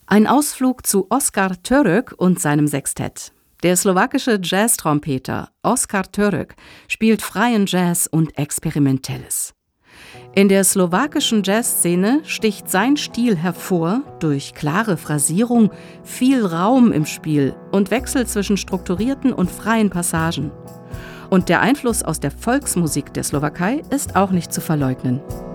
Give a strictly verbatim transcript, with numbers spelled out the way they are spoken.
Ein Ausflug zu Oskar Török und seinem Sextett. Der slowakische Jazztrompeter Oskar Török spielt freien Jazz und Experimentelles. In der slowakischen Jazzszene sticht sein Stil hervor durch klare Phrasierung, viel Raum im Spiel und Wechsel zwischen strukturierten und freien Passagen. Und der Einfluss aus der Volksmusik der Slowakei ist auch nicht zu verleugnen.